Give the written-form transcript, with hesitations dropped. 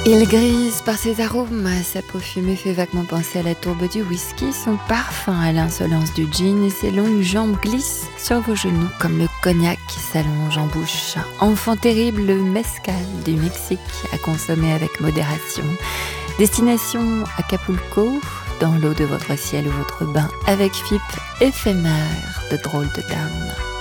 Il grise par ses arômes, sa peau fumée fait vaguement penser à la tourbe du whisky, son parfum à l'insolence du gin et ses longues jambes glissent sur vos genoux comme le cognac qui s'allonge en bouche. Enfant terrible, le mezcal du Mexique à consommer avec modération. Destination Acapulco, dans l'eau de votre ciel ou votre bain avec FIP éphémère de drôles de dames.